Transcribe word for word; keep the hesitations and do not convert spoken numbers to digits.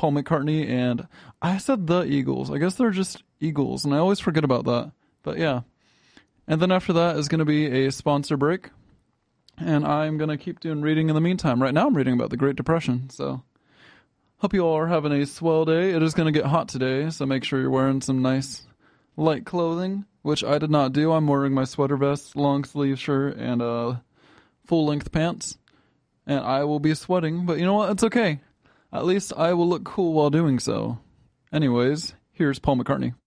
Paul McCartney, and I said the Eagles. I guess they're just Eagles, and I always forget about that. But yeah. And then after that is going to be a sponsor break, and I'm going to keep doing reading in the meantime. Right now I'm reading about the Great Depression, so hope you all are having a swell day. It is going to get hot today, so make sure you're wearing some nice light clothing, which I did not do. I'm wearing my sweater vest, long sleeve shirt, and uh, full length pants, and I will be sweating, but you know what? It's okay. At least I will look cool while doing so. Anyways, here's Paul McCartney.